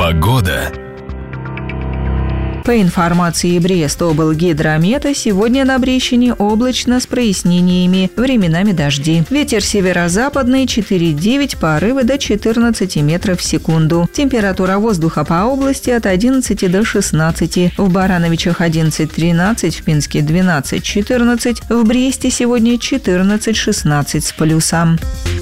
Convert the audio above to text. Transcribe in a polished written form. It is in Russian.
Погода. По информации Брест-облгидромета, сегодня на Брещине облачно с прояснениями, временами дожди. Ветер северо-западный 4,9, порывы до 14 метров в секунду. Температура воздуха по области от 11 до 16. В Барановичах 11-13, в Пинске 12-14, в Бресте сегодня 14-16 с плюсом.